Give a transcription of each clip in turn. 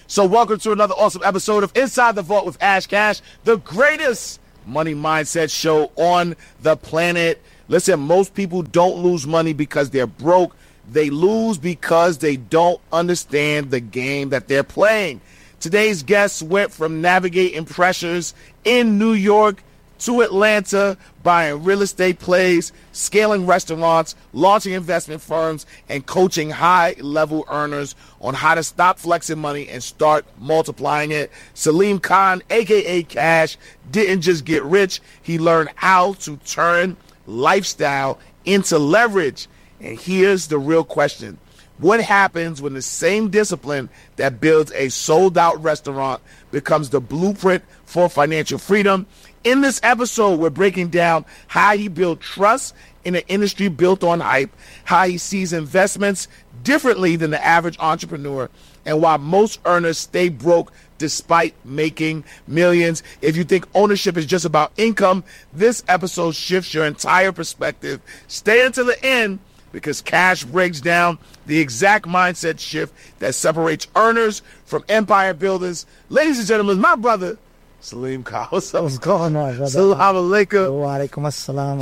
So welcome to another awesome episode of Inside the Vault with Ash Cash, the greatest money mindset show on the planet. Listen, most people don't lose money because they're broke. They lose because they don't understand the game that they're playing. Today's guests went from navigating pressures in New York to Atlanta, buying real estate plays, scaling restaurants, launching investment firms, and coaching high-level earners on how to stop flexing money and start multiplying it. Salim Khan, a.k.a. Cash, didn't just get rich. He learned how to turn lifestyle into leverage. And here's the real question. What happens when the same discipline that builds a sold-out restaurant becomes the blueprint for financial freedom? In this episode, we're breaking down how he built trust in an industry built on hype, how he sees investments differently than the average entrepreneur, and why most earners stay broke despite making millions. If you think ownership is just about income, this episode shifts your entire perspective. Stay until the end, because Cash breaks down the exact mindset shift that separates earners from empire builders. Ladies and gentlemen, my brother, Salim Khan. What's up? What's going on, brother? Assalamu alaikum. Wa alaikum assalam.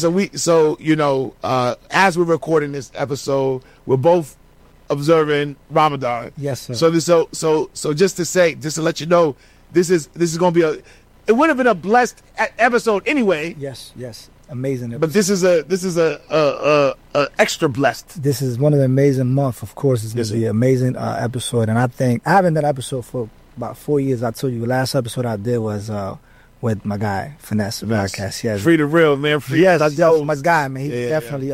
As we're recording this episode, we're both observing Ramadan. Yes, sir. So just to let you know, this is going to be it would have been a blessed episode anyway. Yes. Amazing episode. But this is a extra blessed. This is one of the amazing months. Of course, it's going to be an amazing episode. And I think I haven't done an episode for about 4 years. I told you the last episode I did was with my guy Finesse podcast. Yes, Free the real man. Yes, I dealt with my guy, man. He definitely.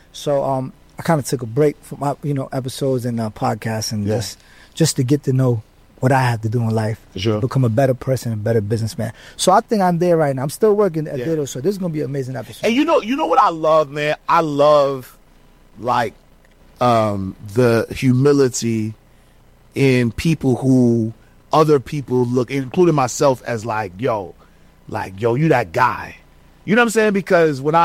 I kind of took a break from my episodes and podcasts and just to get to know what I have to do in life, become a better person, a better businessman. So I think I'm there right now. I'm still working at Ditto, so this is gonna be an amazing episode. And you know what I love, man? I love like the humility in people who other people look, including myself, as like yo, you that guy. You know what I'm saying? Because when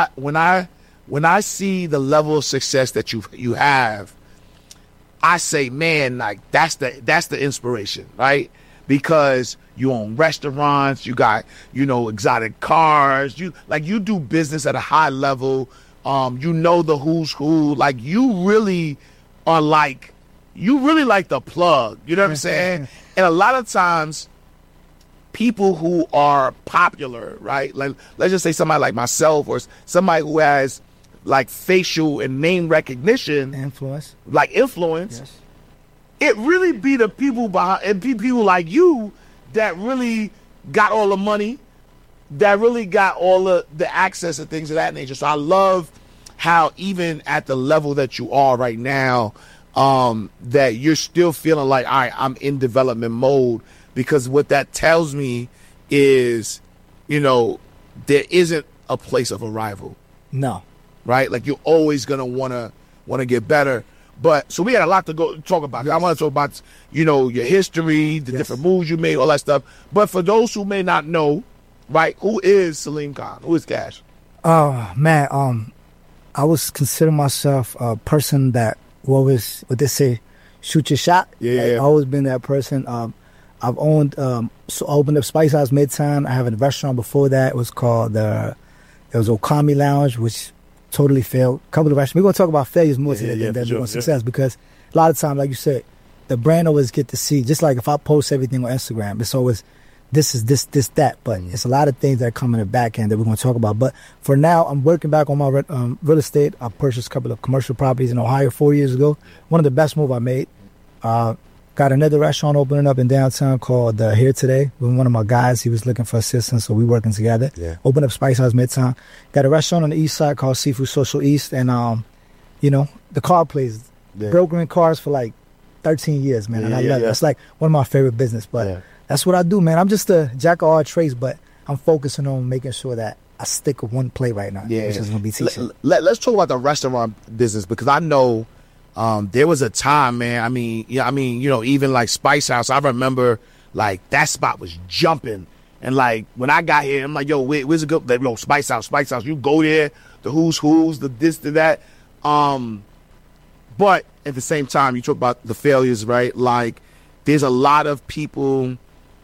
I see the level of success that you have, I say, man, like that's the inspiration, right? Because you own restaurants, you got, exotic cars, you do business at a high level, you know the who's who, like you really like the plug, you know what I'm saying? And a lot of times people who are popular, right? Like let's just say somebody like myself or somebody who has like facial and name recognition, influence. Yes. It really be the people behind, and people like you that really got all the money, that really got all the access and things of that nature. So I love how even at the level that you are right now, that you're still feeling like, all right, I'm in development mode, because what that tells me is, there isn't a place of arrival. No. Right? Like you're always going to want to get better. But so we had a lot to talk about. I want to talk about, your history, the different moves you made, all that stuff. But for those who may not know, right, who is Salim Khan? Who is Cash? Oh, man, I was considering myself a person that always, what they say, shoot your shot. Yeah. I've always been that person. I've owned, opened up Spice House Midtown. I have a restaurant before that. It was called, it was Okami Lounge, which totally failed. A couple of restaurants. We're going to talk about failures more today than success, because a lot of times, like you said, the brand always get to see, just like if I post everything on Instagram, it's always this is this, that. But it's a lot of things that come in the back end that we're going to talk about. But for now, I'm working back on my real estate. I purchased a couple of commercial properties in Ohio 4 years ago. One of the best moves I made. Got another restaurant opening up in downtown called Here Today with one of my guys. He was looking for assistance, so we working together. Yeah. Opened up Spice House Midtown. Got a restaurant on the east side called Seafood Social East. And, the car place. Yeah. Brokering cars for like 13 years, man. And I love it. It's like one of my favorite business. But that's what I do, man. I'm just a jack of all trades, but I'm focusing on making sure that I stick with one play right now, which is going to be teaching. Let's talk about the restaurant business, because I know there was a time, man. Even like Spice House, I remember like that spot was jumping. And like when I got here, I'm like, yo, where's it go? Like, yo, Spice House. You go there, the who's, the this, the that. But at the same time, you talk about the failures, right? Like there's a lot of people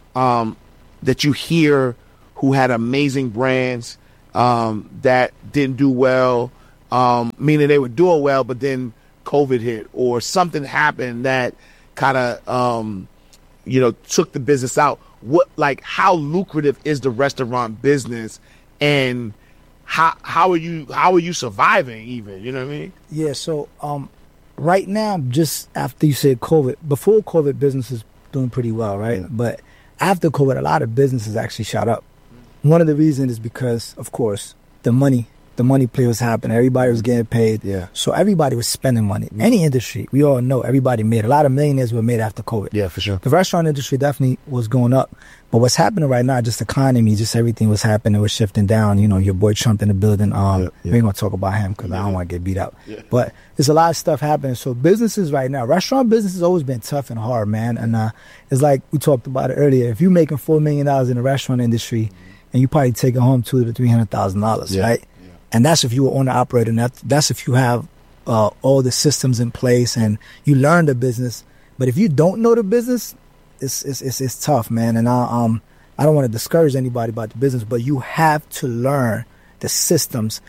that you hear who had amazing brands that didn't do well, meaning they were doing well, but then COVID hit or something happened that kind of, took the business out. How lucrative is the restaurant business, and how are you surviving even? You know what I mean? Yeah. So right now, just after you said COVID, before COVID, business is doing pretty well, right? Yeah. But after COVID, a lot of businesses actually shot up. One of the reasons is because, of course, the money play was happening. Everybody was getting paid. Yeah. So everybody was spending money. Any industry, we all know everybody made. A lot of millionaires were made after COVID. Yeah, for sure. The restaurant industry definitely was going up. But what's happening right now, just economy, just everything was happening. It was shifting down. You know, your boy Trump in the building. We ain't going to talk about him because I don't want to get beat up. Yeah. But there's a lot of stuff happening. So businesses right now, restaurant business has always been tough and hard, man. And it's like we talked about it earlier. If you're making $4 million in the restaurant industry, and you probably taking home $200,000 to $300,000, right? Yeah. And that's if you were owner operator. And that's if you have all the systems in place and you learn the business. But if you don't know the business, it's tough, man. And I don't want to discourage anybody about the business, but you have to learn the systems.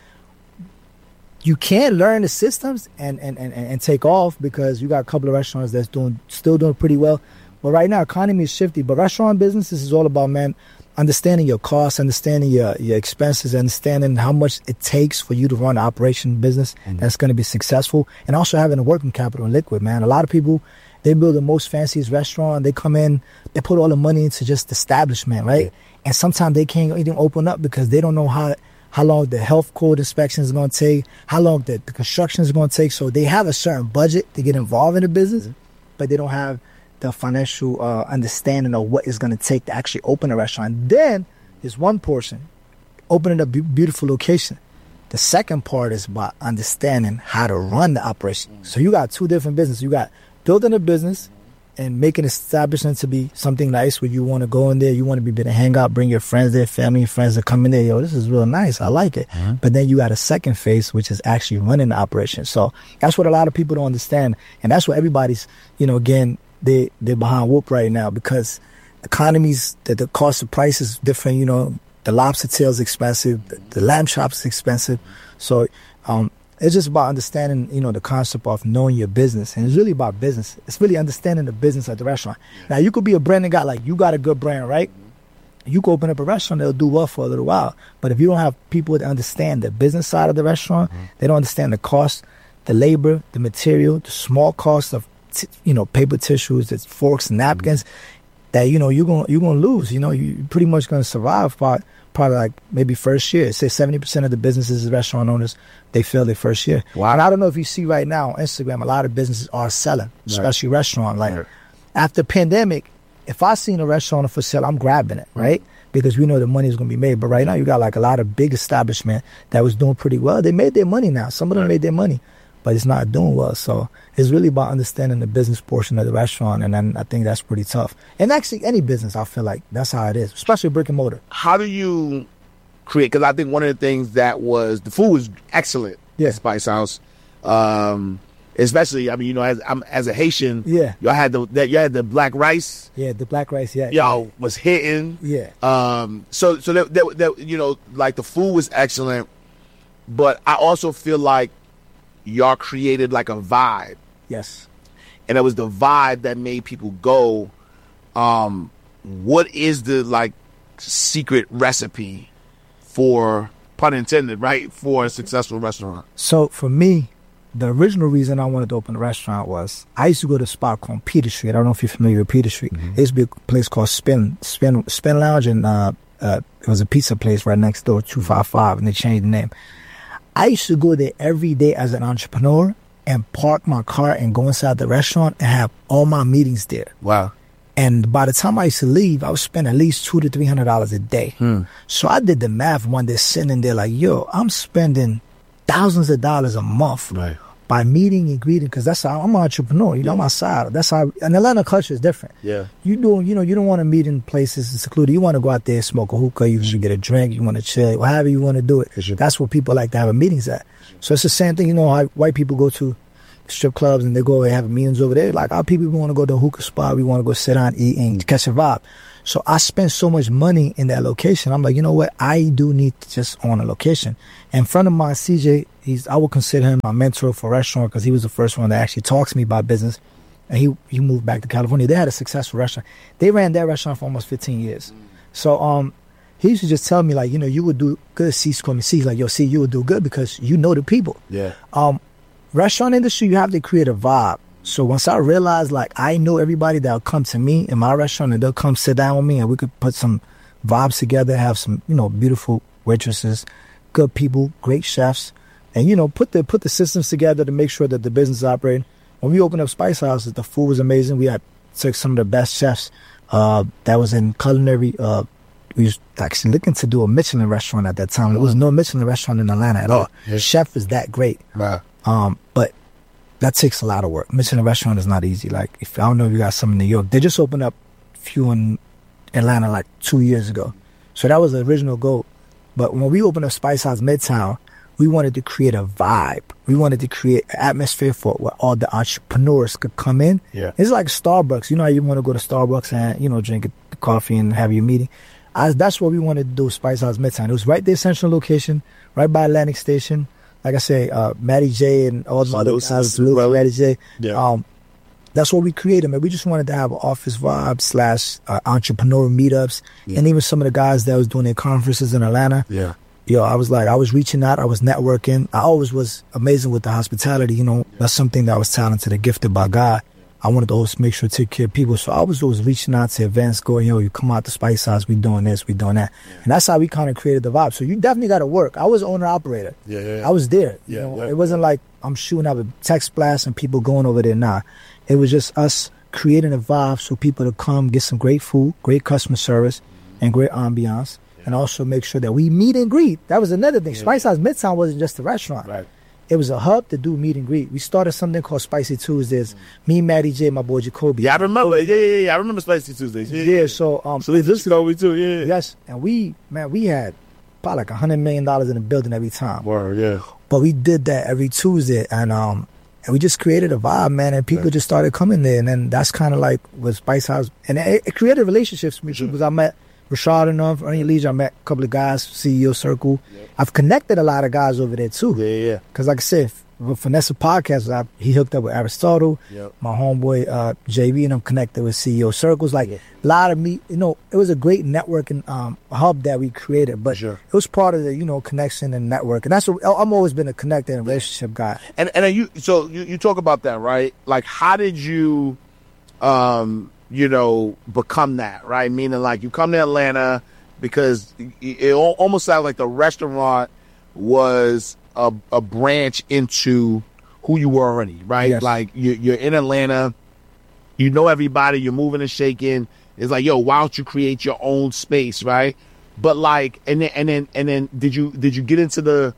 You can't learn the systems and take off because you got a couple of restaurants that's still doing pretty well. But right now, economy is shifty. But restaurant business is all about, man, understanding your costs, understanding your expenses, understanding how much it takes for you to run an operation business that's going to be successful, and also having a working capital and liquid, man. A lot of people, they build the most fanciest restaurant. They come in, they put all the money into just establishment, right? Yeah. And sometimes they can't even open up because they don't know how long the health code inspection is going to take, how long the construction is going to take. So they have a certain budget to get involved in the business, but they don't have the financial understanding of what it's going to take to actually open a restaurant. Then there's one portion, opening a beautiful location. The second part is about understanding how to run the operation. So you got two different businesses. You got building a business and making establishment to be something nice where you want to go in there, you want to be able to hang out, bring your friends there, family and friends that come in there. Yo, this is real nice. I like it. Mm-hmm. But then you got a second phase, which is actually running the operation. So that's what a lot of people don't understand. And that's what everybody's, again, they're behind whoop right now because economies, the cost of price is different. The lobster tail is expensive, the lamb chops is expensive. So it's just about understanding, the concept of knowing your business. And it's really about business. It's really understanding the business of the restaurant. Now, you could be a branding guy, like you got a good brand, right? You could open up a restaurant, they'll do well for a little while. But if you don't have people that understand the business side of the restaurant, they don't understand the cost, the labor, the material, the small cost of paper tissues, it's forks and napkins, that you're gonna lose. You pretty much gonna survive probably like maybe first year. Say 70% of the businesses, restaurant owners, they fail their first year. Wow. And I don't know if you see right now on Instagram, a lot of businesses are selling, especially restaurant. Like after pandemic, if I seen a restaurant for sale, I'm grabbing it, right? Because we know the money is gonna be made. But right now, you got like a lot of big establishment that was doing pretty well. They made their money now. Some of them made their money, but it's not doing well. So it's really about understanding the business portion of the restaurant, and then I think that's pretty tough. And actually, any business, I feel like that's how it is, especially brick and mortar. How do you create? Because I think one of the things that was, the food was excellent at Spice House. Especially, as a Haitian, y'all had the black rice. Yeah, the black rice, was hitting. Yeah. So that like the food was excellent, but I also feel like y'all created like a vibe. Yes. And it was the vibe that made people go, what is the secret recipe for, pun intended, right, for a successful restaurant? So for me, the original reason I wanted to open a restaurant was I used to go to a spot called Peter Street. I don't know if you're familiar with Peter Street. Mm-hmm. There used to be a place called Spin Lounge, and it was a pizza place right next door, 255, and they changed the name. I used to go there every day as an entrepreneur and park my car and go inside the restaurant and have all my meetings there. Wow. And by the time I used to leave, I would spend at least $200 to $300 a day. So I did the math one day sitting there like, yo, I'm spending thousands of dollars a month by meeting and greeting, because that's how I'm an entrepreneur. I'm outside. That's how. And Atlanta culture is different. Yeah. You don't want to meet in places secluded. You want to go out there, smoke a hookah. You should get a drink. You want to chill. However you want to do it. That's where people like to have a meetings at. So it's the same thing. How white people go to strip clubs and they go and have meetings over there. Like, our people want to go to a hookah spot. We want to go sit down, eat, and catch a vibe. So I spent so much money in that location. I'm like, you know what? I do need to just own a location. And friend of mine, CJ, I would consider him my mentor for restaurant because he was the first one that actually talked to me about business. And he moved back to California. They had a successful restaurant. They ran that restaurant for almost 15 years. So he used to just tell me, like, you know, you would do good. C's called me C. Like, yo, C, you would do good because you know the people. Yeah. Restaurant industry, you have to create a vibe. So once I realized, like, I know everybody that'll come to me in my restaurant and they'll come sit down with me and we could put some vibes together, have some, you know, beautiful waitresses, good people, great chefs, and, you know, put the systems together to make sure that the business is operating. When we opened up Spice Houses, the food was amazing. We took some of the best chefs that was in culinary. We was actually looking to do a Michelin restaurant at that time. There was no Michelin restaurant in Atlanta at all. Yeah. Chef is that great. Wow. But that takes a lot of work. Michelin restaurant is not easy. Like, I don't know if you got some in New York. They just opened up a few in Atlanta like 2 years ago. So that was the original goal. But when we opened up Spice House Midtown, we wanted to create a vibe. We wanted to create an atmosphere for where all the entrepreneurs could come in. Yeah. It's like Starbucks. You know how you want to go to Starbucks and, you know, drink a coffee and have your meeting? That's what we wanted to do, Spice House Midtown. It was right there, central location, right by Atlantic Station. Like I say, Matty J and all the other guys, Matty J. Yeah. That's what we created, man. We just wanted to have an office vibe / entrepreneur meetups. Yeah. And even some of the guys that was doing their conferences in Atlanta. Yeah. Yo, I was reaching out. I was networking. I always was amazing with the hospitality. You know, that's something that I was talented and gifted by God. I wanted to always make sure to take care of people. So I was always reaching out to events, going, yo, you come out to Spice House, we doing this, we doing that. Yeah. And that's how we kind of created the vibe. So you definitely got to work. I was owner-operator. Yeah. I was there. Yeah, you know? yeah. It wasn't like I'm shooting out a text blast and people going over there. Nah. It was just us creating a vibe so people to come, get some great food, great customer service, and great ambiance. Yeah. And also make sure that we meet and greet. That was another thing. Yeah. Spice House Midtown wasn't just a restaurant. Right. It was a hub to do meet and greet. We started something called Spicy Tuesdays. Me, Matty J, my boy Jacoby. Yeah, I remember. Yeah. I remember Spicy Tuesdays. Yeah. So they just know me too. Yeah. Yes, and we had probably like $100 million in the building every time. Word, yeah. But we did that every Tuesday, and we just created a vibe, man, and people just started coming there, and then that's kind of like with Spice House, and it created relationships for me too, because I met Rashad enough, Ernie Leisure. I met a couple of guys, CEO Circle. Yep. I've connected a lot of guys over there too. Yeah. Because like I said, with Finesse Podcast, he hooked up with Aristotle. Yep. My homeboy JB, and I'm connected with CEO Circles. Like a lot of me, you know, it was a great networking hub that we created. But it was part of the, you know, connection and network. And that's what I'm always been a connected and relationship guy. And you talk about that, right? Like, how did you you know, become that, right? Meaning, like, you come to Atlanta because it almost sounds like the restaurant was a branch into who you were already, right? Yes. Like, you're in Atlanta, you know everybody, you're moving and shaking. It's like, yo, why don't you create your own space, right? But like, and then did you get into the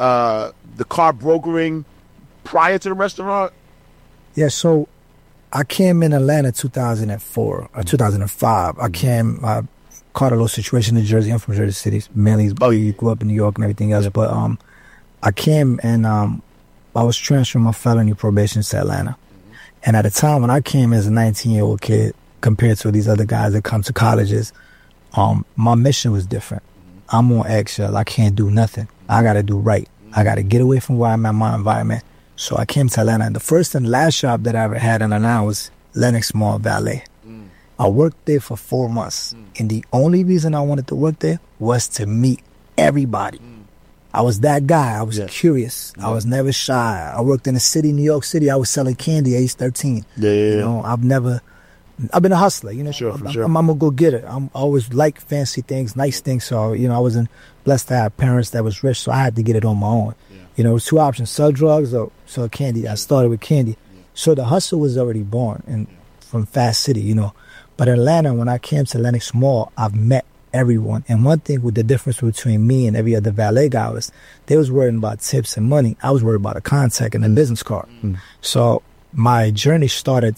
car brokering prior to the restaurant? Yeah, so I came in Atlanta 2004 or 2005. I caught a little situation in Jersey. I'm from Jersey City, mainly. You grew up in New York and everything else. But I came and I was transferring my felony probation to Atlanta. And at the time when I came as a 19-year-old kid, compared to these other guys that come to colleges, my mission was different. I'm on eggshell. I can't do nothing. I got to do right. I got to get away from where I'm at, my environment. So I came to Atlanta, and the first and last job that I ever had in Atlanta was Lenox Mall Valet. I worked there for 4 months, and the only reason I wanted to work there was to meet everybody. I was that guy. I was curious. I was never shy. I worked in the city, New York City. I was selling candy at age 13. You know, I've been a hustler, you know. Sure. I'm a go-getter. I'm always like fancy things, nice things. So, you know, I wasn't blessed to have parents that was rich, so I had to get it on my own. You know, it was two options: sell drugs or sell candy. I started with candy. So the hustle was already born from Fast City, you know. But in Atlanta, when I came to Lenox Mall, I've met everyone. And one thing with the difference between me and every other valet guy was they was worrying about tips and money. I was worried about a contact and a business card. So my journey started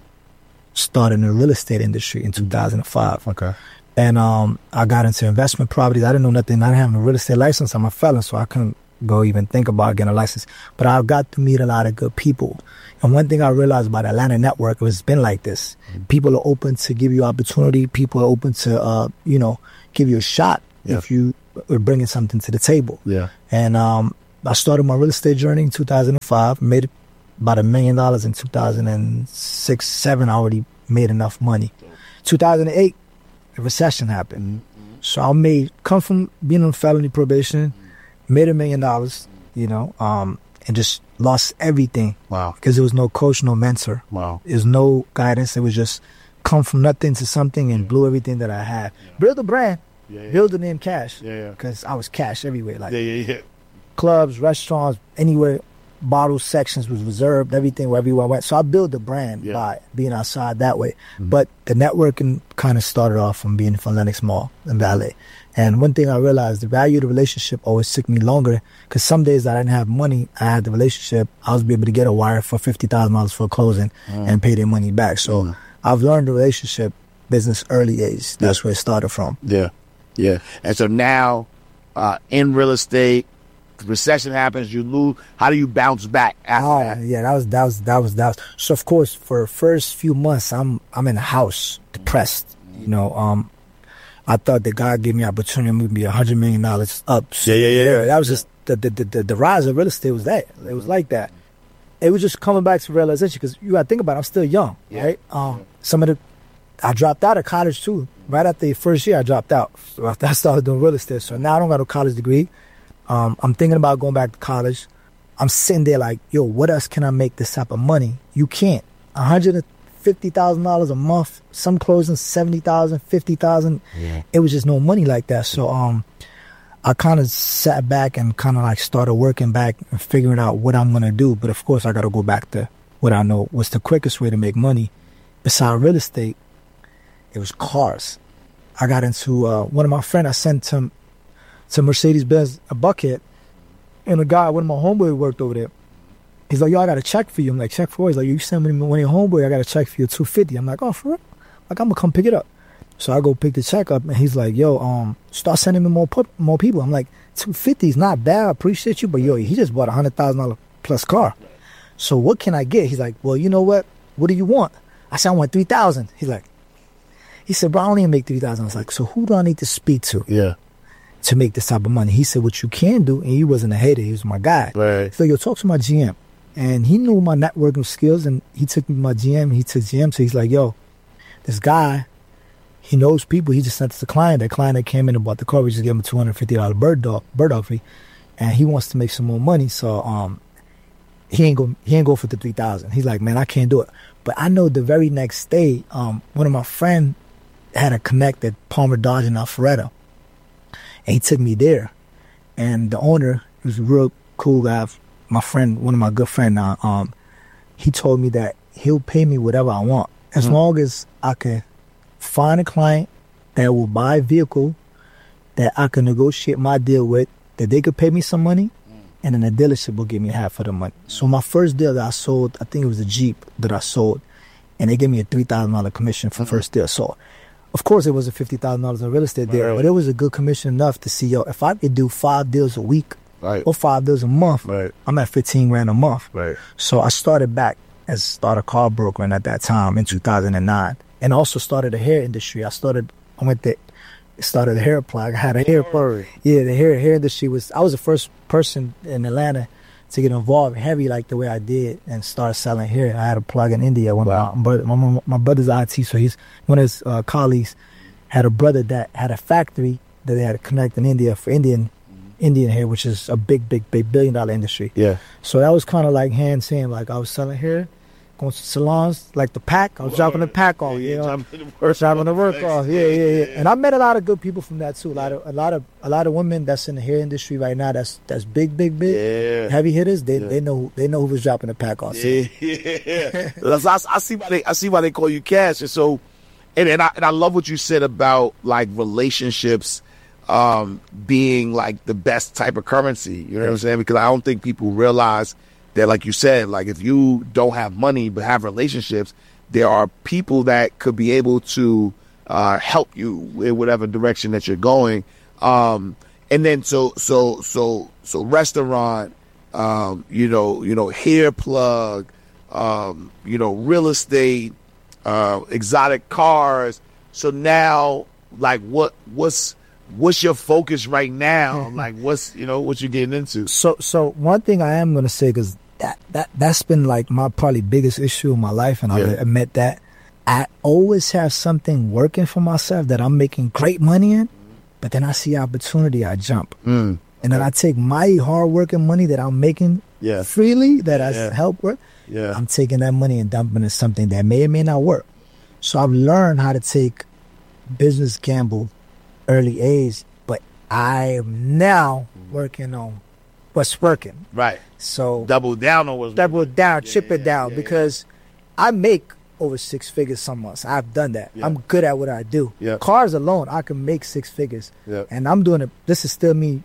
in the real estate industry in 2005. Okay. And I got into investment properties. I didn't know nothing. I didn't have a real estate license. I'm a felon, so I couldn't go even think about getting a license. But I got to meet a lot of good people. And one thing I realized about Atlanta Network, it's been like this. People are open to give you opportunity. People are open to, give you a shot if you are bringing something to the table. Yeah. And I started my real estate journey in 2005, made about $1 million in 2006, 2007. I already made enough money. 2008, the recession happened. So I come from being on felony probation, made $1 million, and just lost everything. Wow. Because there was no coach, no mentor. Wow. There's no guidance. It was just come from nothing to something and blew everything that I had. Build a brand, build the name Cash. Because I was cash everywhere. Like clubs, restaurants, anywhere. Bottle sections was reserved, everything where everyone went. So I built the brand by being outside that way. But the networking kind of started off from being from Lenox Mall in Valet. And one thing I realized, the value of the relationship always took me longer because some days that I didn't have money, I had the relationship. I was able to get a wire for $50,000 for closing and pay their money back. So I've learned the relationship business early age. That's where it started from. Yeah. And so now in real estate, the recession happens, you lose. How do you bounce back after that? Yeah, that was. So of course, for the first few months, I'm in the house, depressed. I thought that God gave me opportunity to move me $100 million up. So, that was just the rise of real estate was that. It was like that. It was just coming back to realization because you got to think about it, I'm still young, right? I dropped out of college too. Right after the first year, I dropped out. So after I started doing real estate, so now I don't got a college degree. I'm thinking about going back to college. I'm sitting there like, yo, what else can I make this type of money? You can't. $150,000 a month, some closing $70,000, $50,000. It was just no money like that. So I kind of sat back and kind of like started working back and figuring out what I'm going to do. But of course, I got to go back to what I know was the quickest way to make money. Besides real estate, it was cars. I got into one of my friends, I sent him to Mercedes-Benz, a bucket, and a guy, one of my homeboys worked over there. He's like, yo, I got a check for you. I'm like, check for what? He's like, you send me one of your homeboy, I got a check for you, $250. I'm like, oh, for real? Like, I'm gonna come pick it up. So I go pick the check up, and he's like, yo, start sending me more people. I'm like, $250 is not bad, I appreciate you, but yo, he just bought a $100,000 plus car. So what can I get? He's like, well, you know what? What do you want? I said, I want $3,000. He said, bro, I don't even make $3,000. I was like, so who do I need to speak to? To make this type of money. He said, what you can do, and he wasn't a hater, he was my guy. Right. So yo, talk to my GM. And he knew my networking skills, and he took me to my GM, he took GM, so he's like, yo, this guy, he knows people, he just sent us a client. That client that came in and bought the car, we just gave him a $250 bird dog fee, and he wants to make some more money, so he ain't go for the $3,000. He's like, man, I can't do it. But I know the very next day, one of my friends had a connect at Palmer Dodge in Alpharetta. And he took me there. And the owner was a real cool guy. My friend, one of my good friends now, he told me that he'll pay me whatever I want. As long as I can find a client that will buy a vehicle that I can negotiate my deal with, that they could pay me some money, and then the dealership will give me half of the money. So my first deal that I sold, I think it was a Jeep that I sold, and they gave me a $3,000 commission for first deal. So of course, it wasn't $50,000 in real estate there, but it was a good commission enough to see, yo, if I could do 5 deals a week or 5 deals a month, I'm at $15,000 a month. So I started back started a car brokering at that time in 2009, and also started the hair industry. Started the hair plug. I had a hair plug. Yeah, the hair industry I was the first person in Atlanta to get involved heavy like the way I did and start selling hair. I had a plug in India. My brother's IT, so one of his colleagues had a brother that had a factory that they had to connect in India for Indian hair, which is a big billion-dollar industry. Yeah. So that was kind of like hands in. Like I was selling hair, going to salons, like the pack. I was dropping the pack off, dropping the work off. Yeah. And I met a lot of good people from that too. A lot of women that's in the hair industry right now. That's big. Yeah. Heavy hitters. They know who was dropping the pack off. So. Yeah. I see why they call you Cash. And so, and I love what you said about like relationships being like the best type of currency. You know what I'm saying? Because I don't think people realize that, like you said, like if you don't have money but have relationships, there are people that could be able to help you in whatever direction that you're going. And then so restaurant, hair plug, real estate, exotic cars. So now, like, what's your focus right now? Like, what you getting into? So one thing I am gonna say, because that's been like my probably biggest issue in my life, and I admit that I always have something working for myself that I'm making great money in, but then I see opportunity, I jump, and then I take my hard working money that I'm making freely, that I help with. I'm taking that money and dumping it in something that may or may not work. So I've learned how to take business gamble early age, but I am now working on what's working. Right. So double down on what's chip it down, because I make over 6 figures some months. I've done that. I'm good at what I do. Cars alone, I can make 6 figures. And I'm doing it. This is still me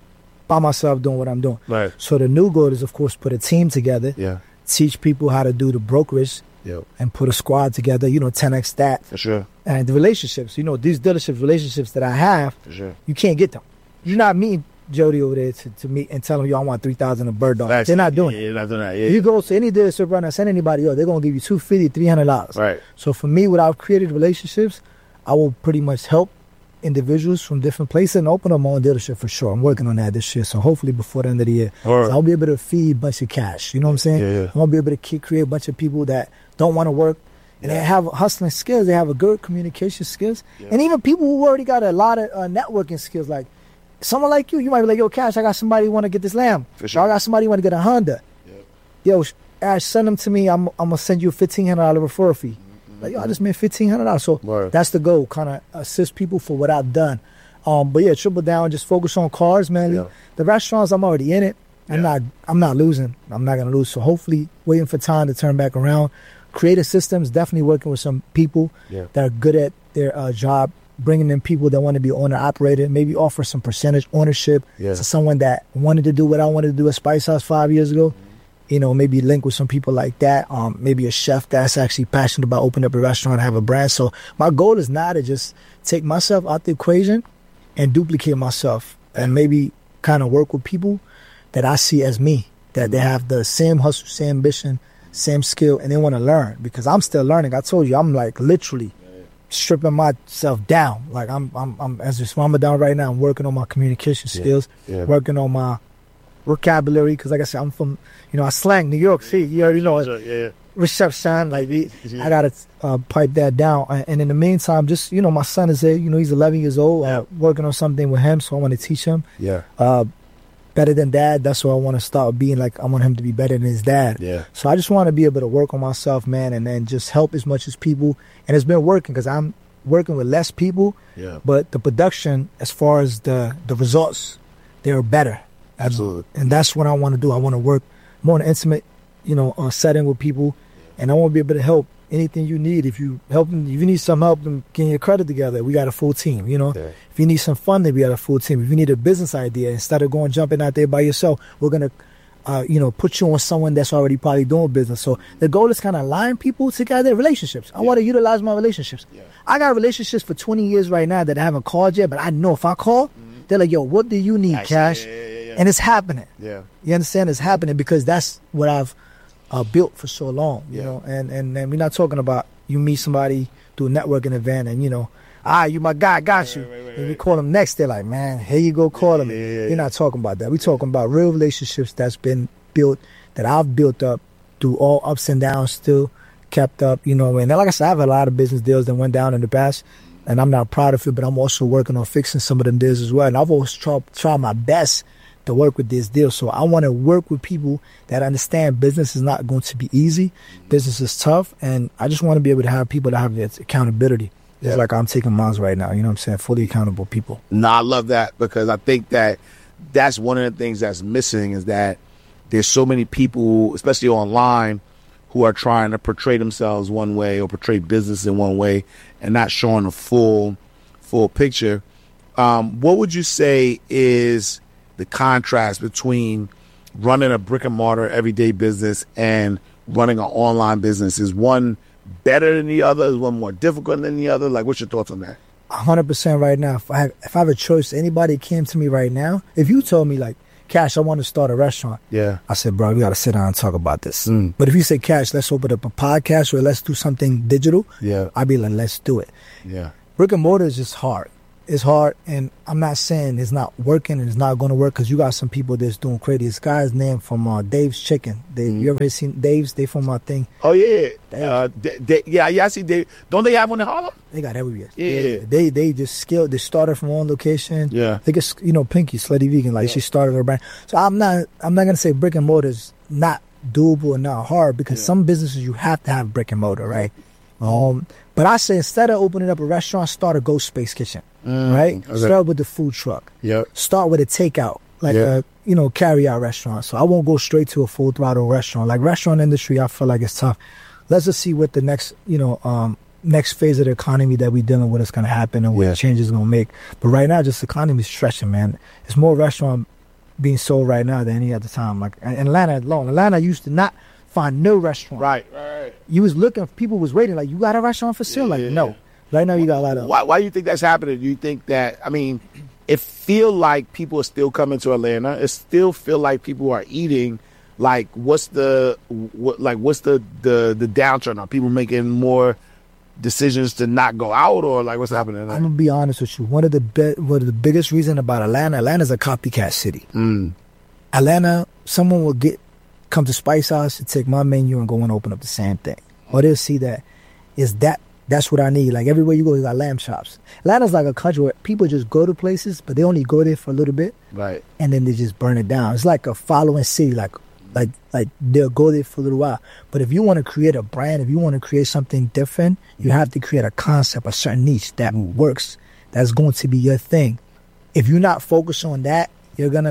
by myself doing what I'm doing. Right. So the new goal is, of course, put a team together. Teach people how to do the brokerage. And put a squad together, 10x that. For sure. And the relationships, these dealership relationships that I have, for sure, you can't get them. You're not meeting Jody over there to meet and tell them, yo, I want 3,000 of bird dogs. They're not doing it. They're not doing that. You go to any dealership right now, send anybody, they're going to give you $250, $300. Right. So for me, what I've created relationships, I will pretty much help individuals from different places and open up my own dealership for sure. I'm working on that this year. So hopefully before the end of the year, I'll be able to feed a bunch of cash. You know what I'm saying? I'm going to be able to create a bunch of people that don't want to work. And they have hustling skills. They have a good communication skills. And even people who already got a lot of networking skills. Like someone like you might be like, yo, Cash, I got somebody who want to get this Lamb. For sure. Or I got somebody who want to get a Honda. Yo, Ash, send them to me. I'm going to send you a $1,500 referral fee. Like, yo, I just made $1,500. So that's the goal, kind of assist people for what I've done. But yeah, triple down, just focus on cars, man. The restaurants, I'm already in it. I'm not losing. I'm not going to lose. So hopefully waiting for time to turn back around. Creative systems, definitely working with some people that are good at their job, bringing in people that want to be owner-operator, maybe offer some percentage ownership to someone that wanted to do what I wanted to do at Spice House 5 years ago. Maybe link with some people like that. Maybe a chef that's actually passionate about opening up a restaurant and have a brand. So my goal is now to just take myself out the equation and duplicate myself and maybe kind of work with people that I see as me, that they have the same hustle, same ambition, same skill, and they want to learn, because I'm still learning. I told you, I'm like literally stripping myself down. Like I'm as this mama down right now. I'm working on my communication skills, working on my vocabulary, because like I said, I'm from, I slang New York City. You already know reception. Like I gotta pipe that down. And in the meantime, just my son is there. He's 11 years old. Working on something with him, so I want to teach him. Better than dad. That's what I want to start being. Like I want him to be better than his dad. So I just want to be able to work on myself, man, and then just help as much as people. And it's been working, because I'm working with less people. But the production, as far as the results, they're better. Absolutely. And that's what I want to do. I want to work more in an intimate, setting with people, and I want to be able to help anything you need. If you need some help in getting your credit together, we got a full team. If you need some funding, we got a full team. If you need a business idea, instead of jumping out there by yourself, we're gonna put you on someone that's already probably doing business. So the goal is kind of align people together. Relationships. I want to utilize my relationships. I got relationships for 20 years right now that I haven't called yet, but I know if I call, they're like, yo, what do you need, Cash? And it's happening. You understand? It's happening because that's what I've built for so long, you know. And we're not talking about you meet somebody, do a networking event, and you my guy, got you. And we call them next, they're like, man, here you go, call them. You're not talking about that. We're talking about real relationships that's been built, that I've built up through all ups and downs, still kept up, And like I said, I have a lot of business deals that went down in the past, and I'm not proud of it, but I'm also working on fixing some of them deals as well. And I've always tried my best to work with this deal. So I want to work with people that understand business is not going to be easy. Business is tough. And I just want to be able to have people that have that accountability. It's like I'm taking mine right now. You know what I'm saying? Fully accountable people. No, I love that, because I think that that's one of the things that's missing, is that there's so many people, especially online, who are trying to portray themselves one way or portray business in one way and not showing a full picture. What would you say is the contrast between running a brick and mortar everyday business and running an online business? Is one better than the other? Is one more difficult than the other? Like, what's your thoughts on that? 100% right now. If I have a choice, anybody came to me right now, if you told me like, Cash, I want to start a restaurant. Yeah. I said, bro, we got to sit down and talk about this. Mm. But if you say, Cash, let's open up a podcast or let's do something digital, Yeah. I'd be like, let's do it. Yeah. Brick and mortar is just hard. It's hard, and I'm not saying it's not working and it's not going to work because you got some people that's doing crazy. This guy's name from Dave's Chicken. You ever seen Dave's? They from my thing. Oh, yeah. Yeah, I see Dave. Don't they have one in Harlem? They got everywhere. Yeah. They just scaled. They started from one location. Yeah. They get, Pinky, Slutty Vegan, like she started her brand. So I'm not gonna say brick and mortar is not doable and not hard because some businesses you have to have brick and mortar, right? But I say instead of opening up a restaurant, start a Ghost Space Kitchen, right? Okay. Start with the food truck. Yeah. Start with a takeout, like a carry out restaurant. So I won't go straight to a full throttle restaurant. Like restaurant industry, I feel like it's tough. Let's just see what the next next phase of the economy that we're dealing with is going to happen and what changes going to make. But right now, just the economy is stretching, man. It's more restaurant being sold right now than any other time. Like in Atlanta alone, Atlanta used to not find no restaurant. Right. You was looking, people was waiting, like, you got a restaurant for sale? No. Right now, you got a lot of... Why do you think that's happening? Do you think that, it feel like people are still coming to Atlanta. It still feel like people are eating. Like, what's the downturn? Are people making more decisions to not go out, or like what's happening? I'm gonna be honest with you. One of the biggest reasons about Atlanta's a copycat city. Atlanta, someone will come to Spice House to take my menu and go and open up the same thing, or they'll see that's what I need. Like everywhere you go, you got lamb chops. Atlanta's like a country where people just go to places, but they only go there for a little bit, right? And then they just burn it down. It's like a following city, like they'll go there for a little while. But if you want to create a brand, if you want to create something different, you have to create a concept, a certain niche that works, that's going to be your thing. If you're not focused on that, you're gonna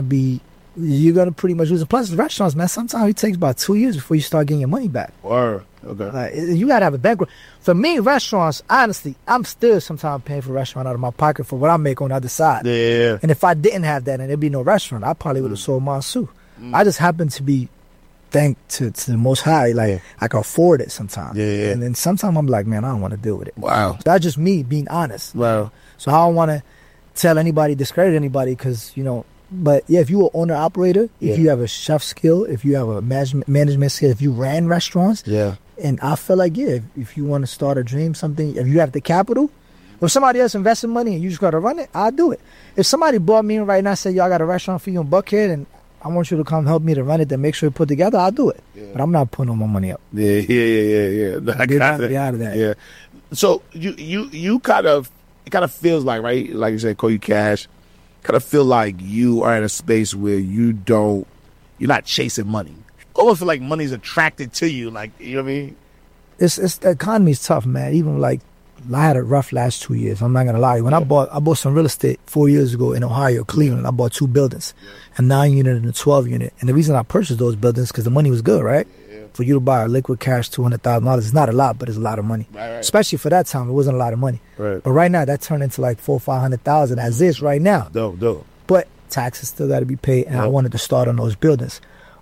pretty much lose it. Plus, restaurants, man, sometimes it takes about 2 years before you start getting your money back. Or okay, like, you gotta have a background. For me, restaurants, honestly, I'm still sometimes paying for a restaurant out of my pocket for what I make on the other side. Yeah. And if I didn't have that and there'd be no restaurant, I probably would have sold Monsu. I just happen to be, thank to the Most High, like I can afford it sometimes. Yeah. And then sometimes I'm like, man, I don't want to deal with it. Wow. That's just me being honest. Wow. So I don't want to tell anybody, discredit anybody, because But yeah, if you're an owner operator, if you have a chef skill, if you have a management skill, if you ran restaurants, and I feel like if you want to start a dream, something, if you have the capital, if somebody else investing money and you just got to run it, I'll do it. If somebody bought me in right now and said, y'all got a restaurant for you in Buckhead and I want you to come help me to run it and make sure it's put together, I'll do it. But I'm not putting all my money up. Yeah. I got it. Be out of that. Yeah. So you kind of, it kind of feels like, right, like you said, Koyu Cash, kind of feel like you are in a space where you're not chasing money. Almost feel like money's attracted to you, like, you know what I mean? It's the economy's tough, man. Even like, I had a rough last 2 years. I'm not gonna lie. When I bought some real estate 4 years ago in Ohio, Cleveland. I bought 2 buildings, a 9-unit and a 12-unit. And the reason I purchased those buildings because the money was good, right? For you to buy a liquid cash $200,000, it's not a lot, but it's a lot of money. Right. Especially for that time, it wasn't a lot of money. Right. But right now, that turned into like $400,000 or $500,000 as is right now. Dope. But taxes still got to be paid, and I wanted to start on those buildings.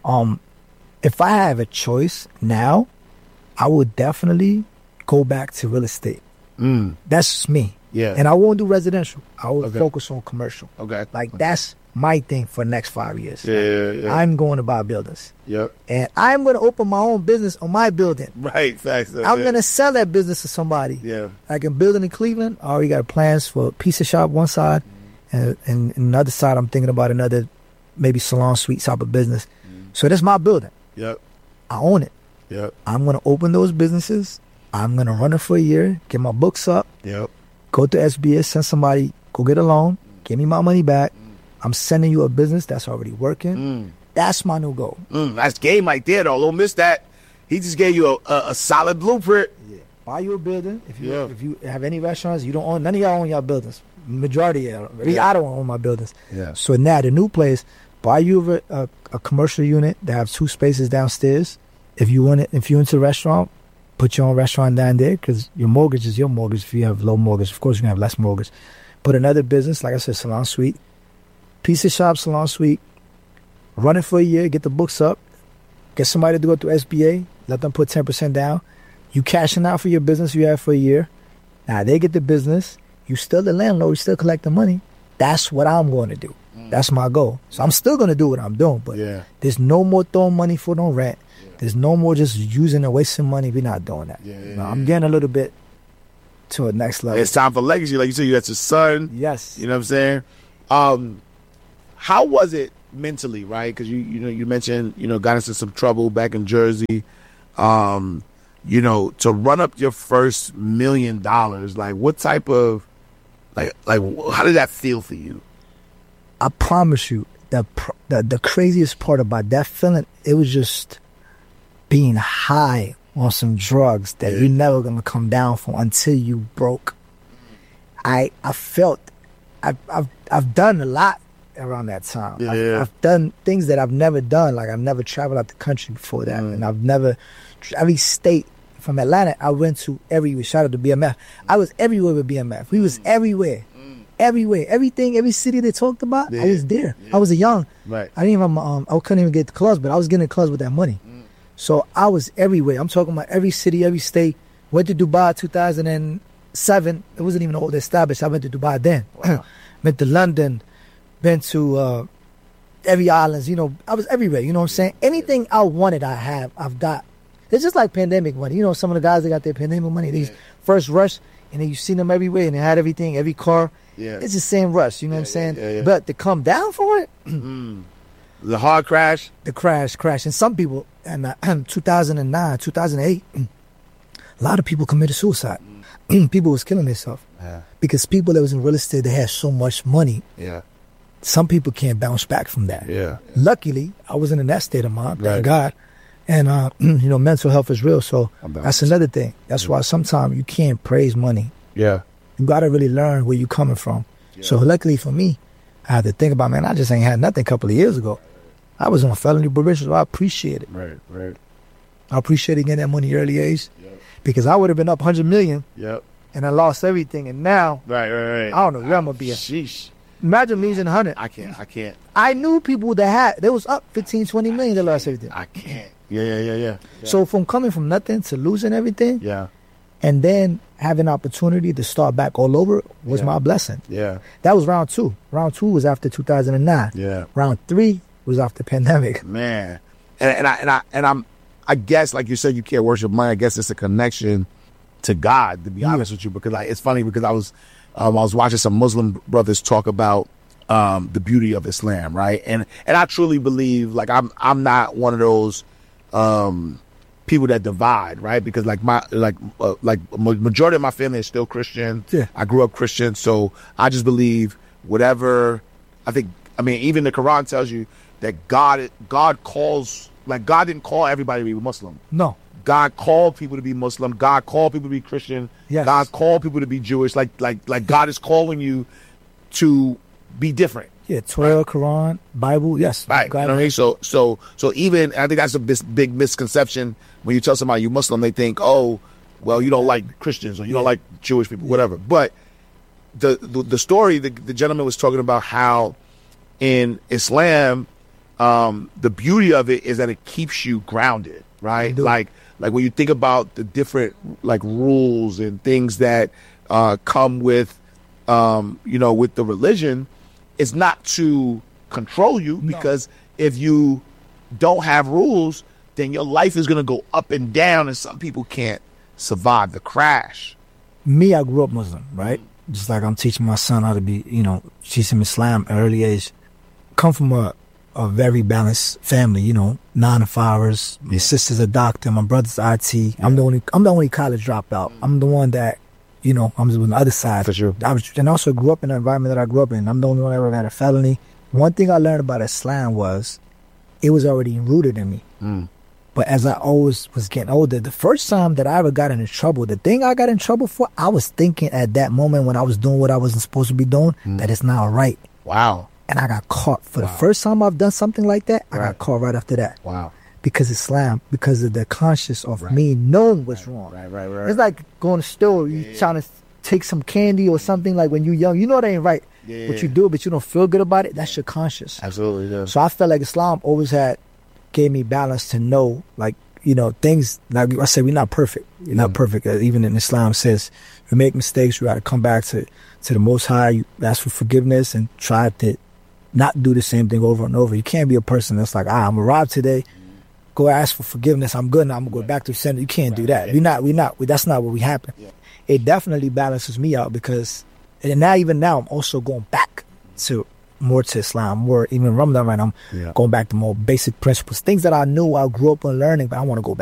If I have a choice now, I would definitely go back to real estate. That's just me. Yeah. And I won't do residential. I will focus on commercial. Okay. Like that's my thing for the next 5 years. Yeah. I'm going to buy buildings. Yep. And I'm going to open my own business on my building. Right. Facts. I'm going to sell that business to somebody. Yeah. Like in building in Cleveland, I already got plans for a pizza shop one side, and another side I'm thinking about another maybe salon suite type of business. So that's my building. Yep. I own it. Yep. I'm going to open those businesses. I'm going to run it for a year, get my books up. Yep. Go to SBS, send somebody, go get a loan, give me my money back. I'm sending you a business that's already working. That's my new goal. That's game right there, though. Don't miss that. He just gave you a solid blueprint. Yeah. Buy you a building. If you have any restaurants, you don't own, none of y'all own your buildings. Majority of y'all. I don't own my buildings. Yeah. So now the new place, buy you a commercial unit that have 2 spaces downstairs. If you want it, if you're into the restaurant, put your own restaurant down there because your mortgage is your mortgage. If you have low mortgage, of course, you're going to have less mortgage. Put another business, like I said, salon suite, pizza shop, salon suite, run it for a year, get the books up, get somebody to go through SBA, let them put 10% down. You cashing out for your business you have for a year. Now they get the business. You still the landlord, you still collect the money. That's what I'm going to do. That's my goal. So I'm still going to do what I'm doing, but there's no more throwing money for no rent. There's no more just using and wasting money. We're not doing that. I'm getting a little bit to a next level. It's time for legacy. Like you said, you got your son. Yes. You know what I'm saying? How was it mentally, right? Because you mentioned, got into some trouble back in Jersey. To run up your first $1 million, like what type of, like how did that feel for you? I promise you, the craziest part about that feeling, it was just being high on some drugs that you're never gonna come down from until you broke. I felt I've done a lot around that time. I've done things that I've never done. Like I've never traveled out the country before that, and I've never every state from Atlanta I went to everywhere. Shout out to BMF. I was everywhere with BMF. We was everywhere. Everywhere, everything, every city they talked about, I was there. I was a young. Right. I didn't even I couldn't even get to clubs, but I was getting to clubs with that money. So I was everywhere. I'm talking about every city, every state. Went to Dubai 2007. It wasn't even all established. I went to Dubai then. Wow. Went to London. Been to every islands. I was everywhere. You know what I'm saying? Anything I wanted, I've got. It's just like pandemic money. Some of the guys that got their pandemic money, these first rush, and then you see them everywhere, and they had everything, every car. Yeah. It's the same rush, you know what I'm saying? Yeah. But to come down for it, the hard crash, the crash, and some people, and 2009, 2008, a lot of people committed suicide. People was killing themselves because people that was in real estate, they had so much money. Yeah, some people can't bounce back from that. Yeah. Luckily, I wasn't in that state of mind. Thank God. And mental health is real, so that's another thing. That's why sometimes you can't praise money. Yeah. You got to really learn where you're coming from. Yeah. So luckily for me, I had to think about, man, I just ain't had nothing a couple of years ago. I was on felony probation, so I appreciate it. Right. I appreciate getting that money early age because I would have been up 100 million and I lost everything. And now, right. I don't know where I'm going to be at. Sheesh. Imagine losing 100. I can't. I knew people that they was up 15, 20 million, they lost everything. I can't. Yeah. So from coming from nothing to losing everything. Yeah. And then having an opportunity to start back all over was my blessing. Yeah. That was round 2. Round 2 was after 2009. Yeah. Round 3 was after pandemic. Man. And I guess, like you said, you can't worship money. I guess it's a connection to God, to be honest with you, because it's funny because I was watching some Muslim brothers talk about the beauty of Islam, right? And I truly believe, like I'm not one of those people that divide, right? Because majority of my family is still Christian. Yeah. I grew up Christian, so I just believe whatever. Even the Quran tells you that God calls, like God didn't call everybody to be Muslim. No. God called people to be Muslim. God called people to be Christian. Yes. God called people to be Jewish. Like God is calling you to be different. Yeah, Torah, Quran, Bible, yes. Right. God. You know what I mean? So even, I think that's a big misconception. When you tell somebody you're Muslim, they think, oh, well, you don't like Christians or you don't like Jewish people, whatever. But the story, the gentleman was talking about how in Islam, the beauty of it is that it keeps you grounded, right? Like when you think about the different rules and things that come with, with the religion, it's not to control you, because if you don't have rules, then your life is going to go up and down, and some people can't survive the crash. Me, I grew up Muslim, right? Just like I'm teaching my son how to be, teach him Islam at an early age. Come from a very balanced family, 9 to 5ers. My sister's a doctor, my brother's IT. Yeah. I'm the only college dropout. I'm the one that, I'm on the other side. For sure. And also grew up in the environment that I grew up in. I'm the only one that ever had a felony. One thing I learned about Islam was it was already rooted in me. But as I always was getting older, the first time that I ever got into trouble, the thing I got in trouble for, I was thinking at that moment when I was doing what I wasn't supposed to be doing, that it's not right. Wow. And I got caught. For the first time I've done something like that, I got caught right after that. Wow. Because Islam, because of the conscious of me knowing what's wrong. Right. It's like going to the store, you trying to take some candy or something, like when you're young, you know that ain't right. But you do it, but you don't feel good about it. That's your conscious. Absolutely. Yeah. So I felt like Islam always gave me balance to know, like, you know, things, like I said, we're not perfect. You're not perfect. Even in Islam says, we make mistakes, we got to come back to the Most High, you ask for forgiveness and try to not do the same thing over and over. You can't be a person that's like, I'm gonna rob today, go ask for forgiveness, I'm good now, I'm gonna go back to the center. You can't do that. That's not what we happen. Yeah. It definitely balances me out because, and now even now, I'm also going back to more to Islam, more even Ramadan right now, I'm going back to more basic principles, things that I knew I grew up on learning, but I want to go back.